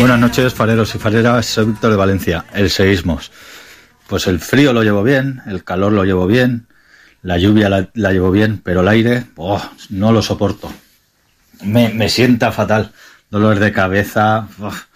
Buenas noches, fareros y fareras, soy Víctor de Valencia, el seísmos. Pues el frío lo llevo bien, el calor lo llevo bien, la lluvia la llevo bien, pero el aire, no lo soporto. Me sienta fatal, dolor de cabeza,